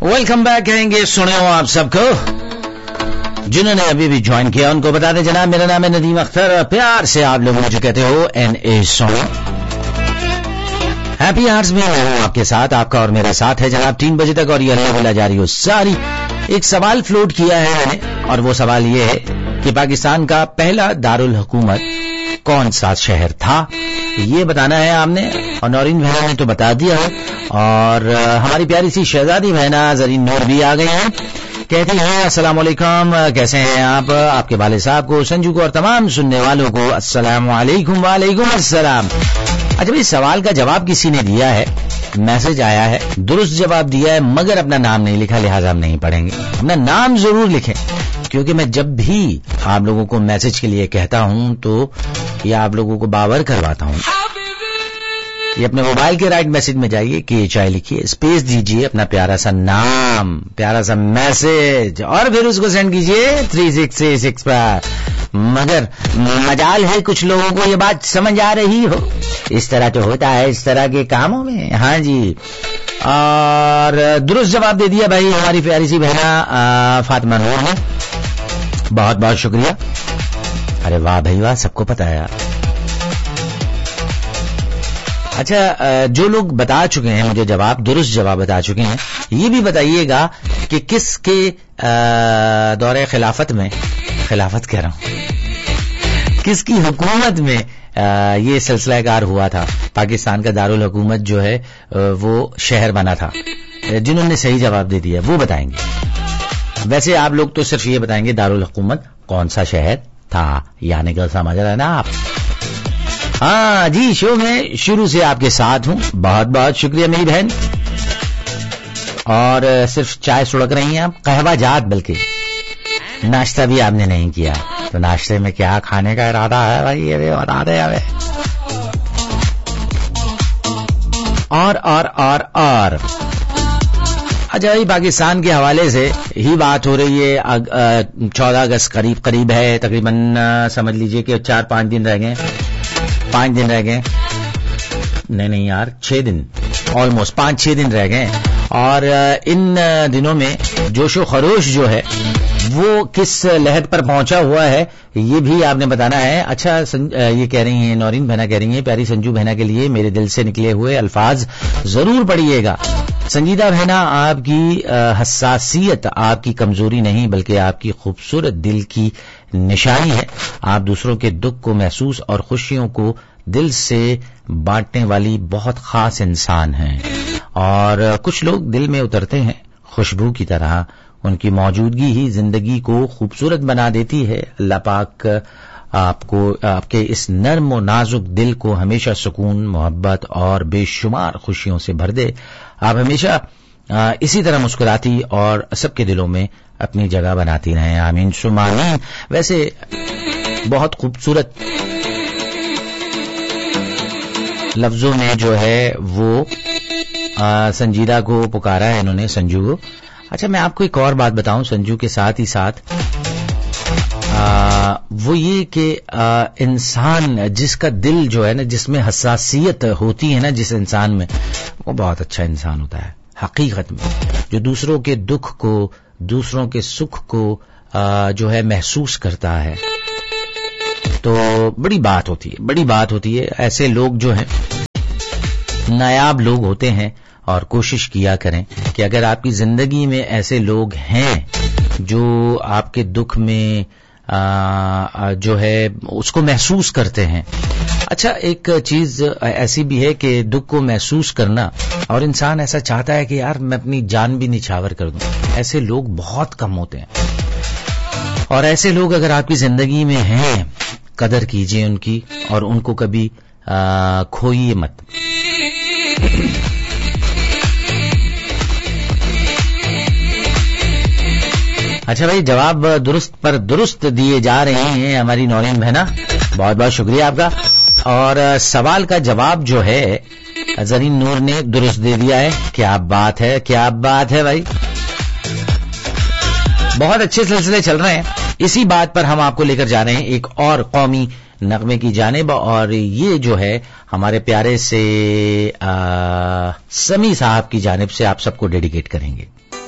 Welcome back कहेंगे सुने हो आप सबको। जिन्होंने अभी भी ज्वाइन किया उनको बता दें जनाब, मेरा नाम है नदीम अख्तर, प्यार से आप लोग मुझे कहते हो NA सॉन्ग। हैप्पी आवर्स में मैं हूं आपके साथ, आपका और मेरा साथ है जनाब 3 बजे तक, और ये अल्लाह बोला जारी हो सारी। एक सवाल फ्लोट किया है मैंने, और वो सवाल ये है कि पाकिस्तान का पहला दारुल हुकूमत कौन सा शहर था, ये बताना है आपने। और नौरीन बहना ने तो बता दिया है, और हमारी प्यारी सी शहजादी बहना जरीन नूर भी आ गई हैं। कहती हैं अस्सलाम वालेकुम, कैसे हैं आप, आपके वाले साहब को, संजू को और तमाम सुनने वालों को अस्सलाम वालेकुम। वालेकुम अस्सलाम। अच्छा भाई, सवाल का जवाब किसी ने दिया है, मैसेज आया है, दुरुस्त जवाब दिया है, मगर अपना नाम नहीं लिखा, लिहाजा हम नहीं पढ़ेंगे। अपना नाम जरूर लिखें, क्योंकि मैं जब भी आप लोगों को मैसेज के लिए कहता हूं तो या आप लोगों को बावर करवाता हूं, ये अपने मोबाइल के राइट मैसेज में जाइए, KHI लिखिए, स्पेस दीजिए, अपना प्यारा सा नाम, प्यारा सा मैसेज, और फिर उसको सेंड कीजिए 3636 पर। मगर मजाल है कुछ लोगों को ये बात समझ आ रही हो, इस तरह तो होता है इस तरह के कामों में। हाँ जी, और दुरुस्त जवाब दे दिया भाई हमारी प्यारी सी बहना फातिमा नूर ने, बहुत बहुत शुक्रिया। अरे वाह भाई वाह, सबको पता है यार। अच्छा, जो लोग बता चुके हैं मुझे जवाब, दुरुस्त जवाब बता चुके हैं, ये भी बताइएगा कि किसके दौरे खिलाफत में, खिलाफत कह रहा हूं, किसकी हुकूमत में ये सिलसिला कार हुआ था, पाकिस्तान का दारुल हुकूमत जो है वो शहर बना था। जिन्होंने सही जवाब दे दिया वो बताएंगे। वैसे आप लोग तो सिर्फ ये बताएंगे दारुल हुकूमत कौन सा शहर था, यानी कि समझ रहे हैं ना आप। हाँ जी, शो में शुरू से आपके साथ हूं, बहुत बहुत शुक्रिया मेरी बहन। और सिर्फ चाय सुड़क रही हैं आप, कहवा जात, बल्कि नाश्ता भी आपने नहीं किया, तो नाश्ते में क्या खाने का इरादा है भाई, ये बता दे हमें। और अच्छा भाई, पाकिस्तान के हवाले से ही बात हो रही है। 14 अगस्त करीब है, तकरीबन समझ लीजिए कि 4-5 दिन रह गए, 5 दिन रह गए, नहीं यार 6 दिन, ऑलमोस्ट 5-6 दिन रह गए। और इन दिनों में जोशो खरोश जो है वो किस लहर पर पहुंचा हुआ है, ये भी आपने बताना है। अच्छा, ये कह रही हैं नौरीन बहना, कह रही हैं प्यारी संजू बहना के लिए मेरे दिल से निकले हुए अल्फाज जरूर पढ़िएगा। संजीदा बहना, आपकी हसासियत आपकी कमजोरी नहीं बल्कि आपकी खूबसूरत दिल की निशानी है। आप दूसरों के दुख को महसूस और खुशियों को दिल से बांटने वाली बहुत खास इंसान हैं, और कुछ लोग दिल में उतरते हैं खुशबू की तरह, उनकी मौजूदगी ही जिंदगी को खूबसूरत बना देती है। अल्लाह पाक आपको, आपके इस नर्म और नाजुक दिल को हमेशा सुकून, मोहब्बत और बेशुमार खुशियों से भर दे। आप हमेशा इसी तरह मुस्कुराती और सबके दिलों में अपनी जगह बनाती रहें, आमीन सुम्मा आमीन। वैसे बहुत खूबसूरत लफ्जों में जो है वो संजीदा को पुकारा है इन्होंने, संजू को। अच्छा, मैं आपको एक और बात बताऊं संजू के साथ ही साथ, वो ये कि इंसान जिसका दिल जो है ना, जिसमें हसासियत होती है ना जिस इंसान में, वो बहुत अच्छा इंसान होता है हकीकत में। जो दूसरों के दुख को, दूसरों के सुख को जो है महसूस करता है, तो बड़ी बात होती है, बड़ी बात होती है। ऐसे लोग जो हैं नायाब लोग होते हैं, और कोशिश किया करें कि अगर आपकी जिंदगी में ऐसे लोग हैं जो आपके दुख में जो है उसको महसूस करते हैं। अच्छा, एक चीज ऐसी भी है कि दुख को महसूस करना, और इंसान ऐसा चाहता है कि यार मैं अपनी जान भी निछावर कर दूं, ऐसे लोग बहुत कम होते हैं। और ऐसे लोग अगर आपकी जिंदगी में हैं, कदर कीजिए उनकी, और उनको कभी खोइए मत। अच्छा भाई, जवाब दुरुस्त पर दुरुस्त दिए जा रहे हैं हमारी नौरीन बहना, बहुत बहुत शुक्रिया आपका। और सवाल का जवाब जो है जरीन नूर ने दुरुस्त दे दिया है। क्या बात है, क्या बात है भाई, बहुत अच्छे सिलसिले चल रहे हैं। इसी बात पर हम आपको लेकर जा रहे हैं एक और कौमी नगमे की जानिब, और ये जो है हमारे प्यारे से समी साहब की जानिब से आप सबको डेडिकेट करेंगे।